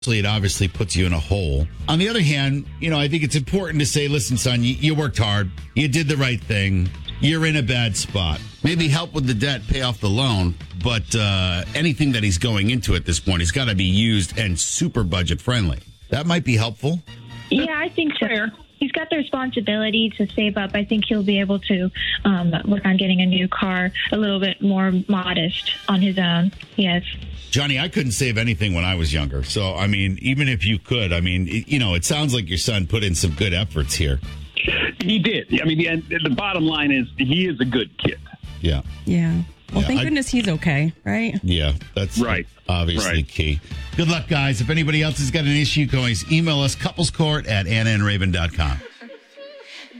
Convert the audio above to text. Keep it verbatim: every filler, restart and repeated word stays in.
it obviously puts you in a hole. On the other hand, you know, I think it's important to say, listen, son, you, you worked hard. You did the right thing. You're in a bad spot. Maybe help with the debt, pay off the loan. But uh, anything that he's going into at this point, he's got to be used and super budget friendly. That might be helpful. Yeah, I think so. He's got the responsibility to save up. I think he'll be able to um, work on getting a new car a little bit more modest on his own. Yes. Johnny, I couldn't save anything when I was younger. So, I mean, even if you could, I mean, it, you know, it sounds like your son put in some good efforts here. He did. I mean, the, the bottom line is he is a good kid. Yeah. Yeah. Well, Yeah, thank I- goodness he's okay, right? Yeah, that's Right. obviously Right. key. Good luck, guys. If anybody else has got an issue, you can always email us, couplescourt at anna and raven dot com.